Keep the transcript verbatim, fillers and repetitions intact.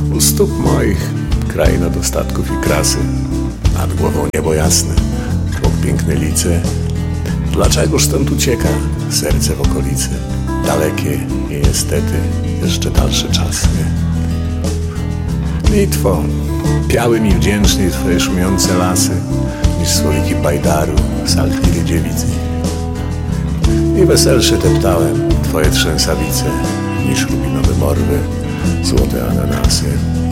U stóp moich kraina dostatków i krasy, nad głową niebo jasne, obok piękne lice. Dlaczegoż stąd ucieka serce w okolicy? Dalekie i niestety jeszcze dalsze czasy. Litwo, piały mi wdzięczniej twoje szumiące lasy, niż słowiki bajdaru, saltliwie dziewicy. I weselsze teptałem twoje trzęsawice, niż rubinowe morwy, złote ananasy.